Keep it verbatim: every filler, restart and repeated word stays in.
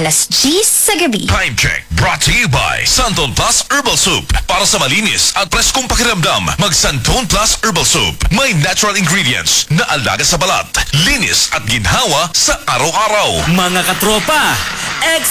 alas diyes sa gabi. Time check brought to you by Santon Plus Herbal Soup. Para sa malinis at preskong pakiramdam, mag Santon Plus Herbal Soup. May natural ingredients na alaga sa balat, linis at ginhawa sa araw-araw. Mga katropa,